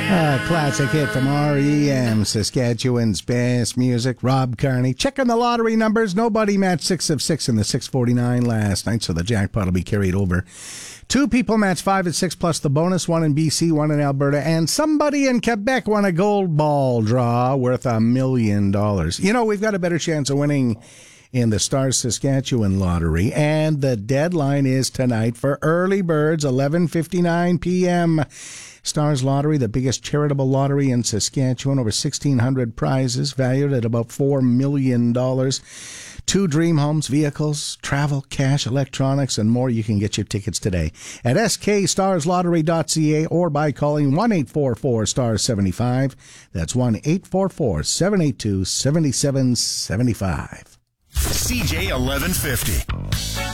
A classic hit from REM, Saskatchewan's best music, Rob Kearney. Checking the lottery numbers. Nobody matched 6 of 6 in the 649 last night, so the jackpot will be carried over. 2 people matched 5 of 6 plus the bonus, 1 in BC, 1 in Alberta, and somebody in Quebec won a gold ball draw worth $1 million. You know, we've got a better chance of winning in the Stars Saskatchewan lottery, and the deadline is tonight for early birds, 11:59 p.m. Stars Lottery, the biggest charitable lottery in Saskatchewan, over 1,600 prizes valued at about $4 million. 2 dream homes, vehicles, travel, cash, electronics, and more. You can get your tickets today at skstars.lottery.ca or by calling 1-844-STARS-75. That's 1-844-782-7775. CJ 1150.